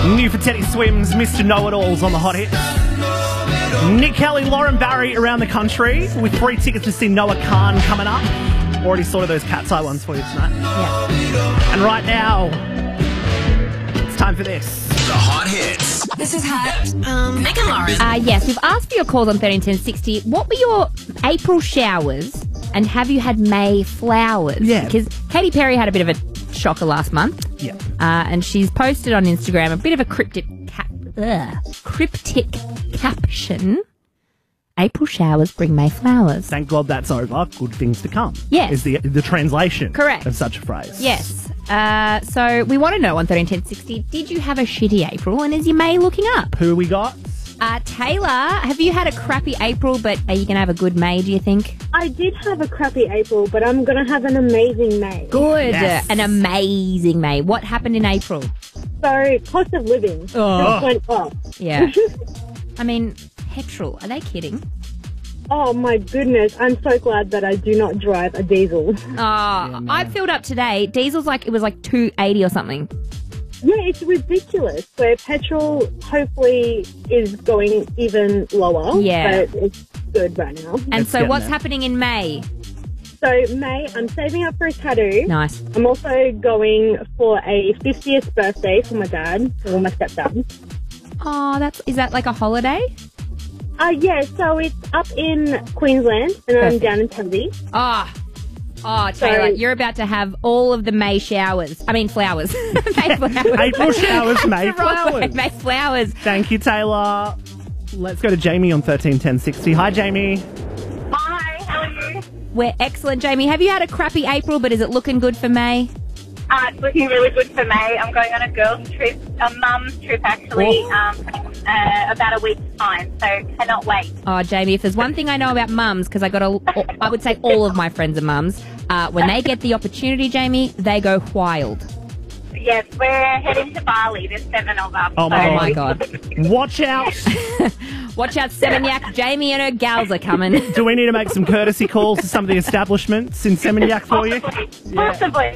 New for Teddy Swims, Mr. Know-It-Alls on the hot hits. Nick Kelly, Lauren Barry around the country with free tickets to see Noah Khan coming up. Already sorted those Cat's Eye ones for you tonight. Yeah. And right now, it's time for this. The hot hits. This is hot. Nick and Lauren. Yes, we've asked for your calls on 131060. What were your April showers and have you had May flowers? Yeah. Because Katy Perry had a bit of a shocker last month. Yeah. And she's posted on Instagram a bit of a cryptic caption. April showers bring May flowers. Thank God that's over. Good things to come. Yes. Is the translation Correct. of such a phrase. Yes. So we want to know on 131060, did you have a shitty April and is your May looking up? Who we got? Taylor, have you had a crappy April, but are you going to have a good May, do you think? I did have a crappy April, but I'm going to have an amazing May. Good. Yes. An amazing May. What happened in April? So, cost of living just went up. Yeah. I mean, petrol. Are they kidding? Oh, my goodness. I'm so glad that I do not drive a diesel. I filled up today. Diesel's it was like $2.80 or something. Yeah, it's ridiculous. So, petrol hopefully is going even lower. Yeah. But it's good right now. And It's so getting what's there. happening in May? So, May, I'm saving up for a tattoo. Nice. I'm also going for a 50th birthday for my dad, or my stepdad. Oh, is that like a holiday? Yeah, so it's up in Queensland, and I'm Perfect. down in Tassie. Oh, Taylor, you're about to have all of the May showers. I mean, flowers. May flowers. April showers, May The wrong way. flowers. May flowers. Thank you, Taylor. Let's go to Jamie on 131060. Hi, Jamie. Hi, how are you? We're excellent, Jamie. Have you had a crappy April, but is it looking good for May? It's looking really good for May. I'm going on a girls' trip, a mum's trip actually, about a week's time, so cannot wait. Oh, Jamie, if there's one thing I know about mums, because I would say all of my friends are mums, when they get the opportunity, Jamie, they go wild. Yes, we're heading to Bali. There's 7 of us. Oh, so my God. Watch out. Watch out, Seminyak. Jamie and her gals are coming. Do we need to make some courtesy calls to some of the establishments in Seminyak for you? Possibly.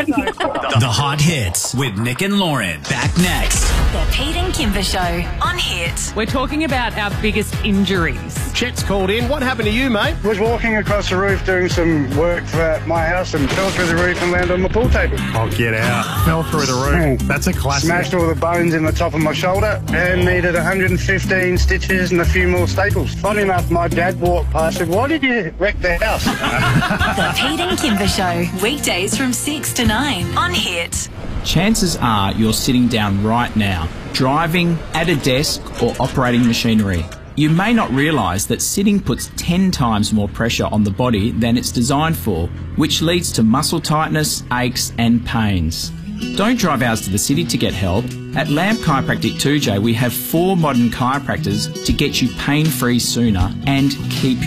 The hot hits with Nick and Lauren. Back next. The Pete and Kimber Show on Hit. We're talking about our biggest injuries. Chet's called in. What happened to you, mate? Was walking across the roof doing some work for my house and fell through the roof and landed on my pool table. Oh, get out. Fell through the roof. That's a classic. Smashed all the bones in the top of my shoulder and needed 115 stitches and a few more staples. Funny enough, my dad walked past and said, "Why did you wreck the house?" The Pete and Kimber Show. Weekdays from 6 to 9 on Hit. Chances are you're sitting down right now, driving, at a desk or operating machinery. You may not realise that sitting puts 10 times more pressure on the body than it's designed for, which leads to muscle tightness, aches and pains. Don't drive hours to the city to get help. At Lamp Chiropractic 2J, we have 4 modern chiropractors to get you pain-free sooner and keep